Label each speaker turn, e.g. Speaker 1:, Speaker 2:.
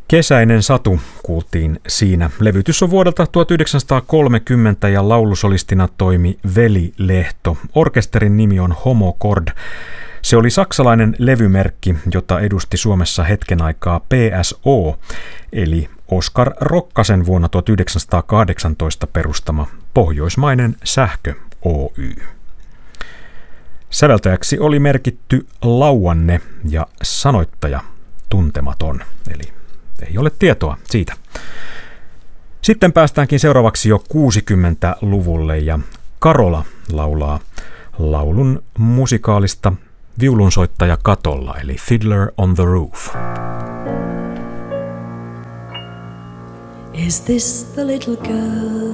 Speaker 1: Kesäinen satu kuultiin siinä. Levytys on vuodelta 1930 ja laulusolistina toimi Veli Lehto. Orkesterin nimi on Homo Chord. Se oli saksalainen levymerkki, jota edusti Suomessa hetken aikaa PSO, eli Oskar Rokkasen vuonna 1918 perustama Pohjoismainen Sähkö Oy. Säveltäjäksi oli merkitty Lauanne ja sanoittaja tuntematon, eli ei ole tietoa siitä. Sitten päästäänkin seuraavaksi jo 60-luvulle ja Karola laulaa laulun musikaalista viulunsoittaja katolla, eli Fiddler on the Roof.
Speaker 2: Is this the little girl